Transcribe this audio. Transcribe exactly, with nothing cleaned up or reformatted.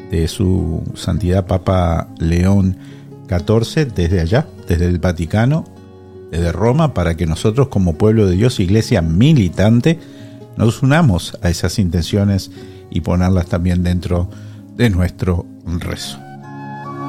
de su santidad Papa León catorce desde allá, desde el Vaticano, desde Roma, para que nosotros como pueblo de Dios, iglesia militante, nos unamos a esas intenciones y ponerlas también dentro de nuestro rezo.